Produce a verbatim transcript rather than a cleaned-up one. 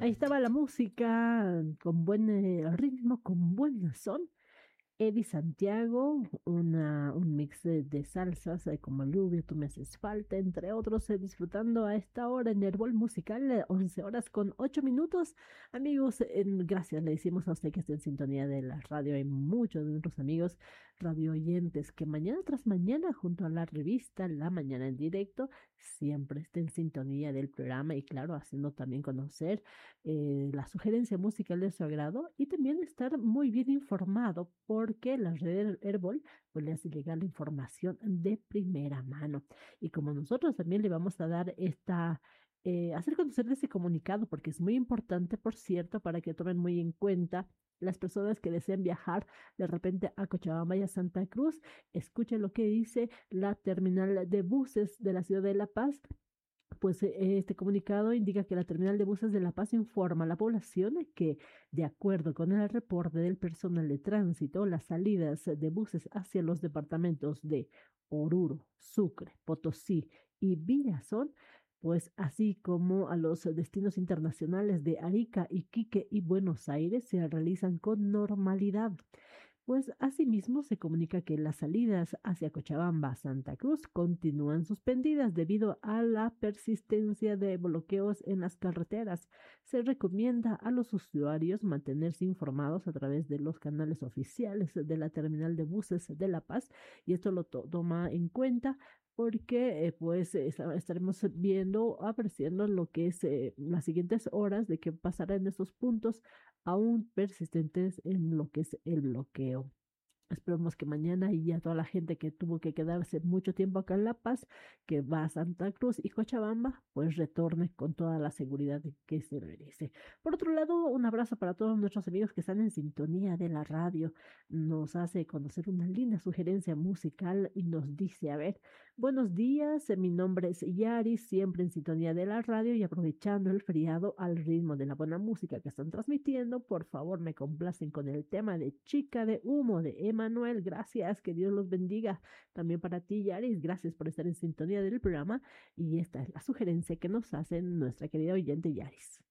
Ahí estaba la música con buen eh, ritmo, con buen son. Eddie Santiago, una, un mix de, de salsas eh, como Lluvia, Tú me haces falta, entre otros, eh, disfrutando a esta hora en Herbol Musical, eh, once horas con ocho minutos. Amigos, eh, gracias, le decimos a usted que esté en sintonía de la radio. Hay muchos de nuestros amigos radio oyentes que mañana tras mañana, junto a la revista La Mañana en Directo, siempre está en sintonía del programa y claro, haciendo también conocer eh, la sugerencia musical de su agrado y también estar muy bien informado porque la red Herbol pues le hace llegar la información de primera mano. Y como nosotros también le vamos a dar esta, eh, hacer conocer ese comunicado porque es muy importante, por cierto, para que tomen muy en cuenta. Las personas que deseen viajar de repente a Cochabamba y a Santa Cruz, escuchen lo que dice la terminal de buses de la ciudad de La Paz. Pues eh, este comunicado indica que la terminal de buses de La Paz informa a la población que, de acuerdo con el reporte del personal de tránsito, las salidas de buses hacia los departamentos de Oruro, Sucre, Potosí y Villazón, pues así como a los destinos internacionales de Arica, Iquique y Buenos Aires, se realizan con normalidad. Pues asimismo se comunica que las salidas hacia Cochabamba, Santa Cruz continúan suspendidas debido a la persistencia de bloqueos en las carreteras. Se recomienda a los usuarios mantenerse informados a través de los canales oficiales de la terminal de buses de La Paz y esto lo to- toma en cuenta porque eh, pues esta- estaremos viendo, apreciando lo que es eh, las siguientes horas de qué pasará en estos puntos aún persistentes en lo que es el bloqueo. Esperemos que mañana y ya toda la gente que tuvo que quedarse mucho tiempo acá en La Paz, que va a Santa Cruz y Cochabamba, pues retorne con toda la seguridad de que se merece. Por otro lado, un abrazo para todos nuestros amigos que están en sintonía de la radio. Nos hace conocer una linda sugerencia musical y nos dice, a ver, buenos días, eh, mi nombre es Yari, siempre en sintonía de la radio y aprovechando el feriado al ritmo de la buena música que están transmitiendo, por favor me complacen con el tema de Chica de Humo de Emanuel. Gracias, que Dios los bendiga. También para ti, Yaris, gracias por estar en sintonía del programa y esta es la sugerencia que nos hace nuestra querida oyente Yaris.